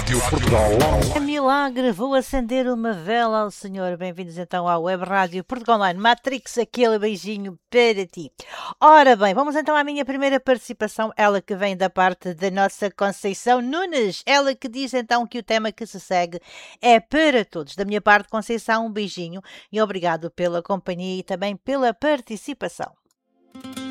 Rádio Portugal Online. É milagre, vou acender uma vela ao Senhor. Bem-vindos então à Web Rádio Portugal Online. Matrix, aquele beijinho para ti. Ora bem, vamos então à minha primeira participação, ela que vem da parte da nossa Conceição Nunes. Ela que diz então que o tema que se segue é para todos. Da minha parte, Conceição, um beijinho e obrigado pela companhia e também pela participação.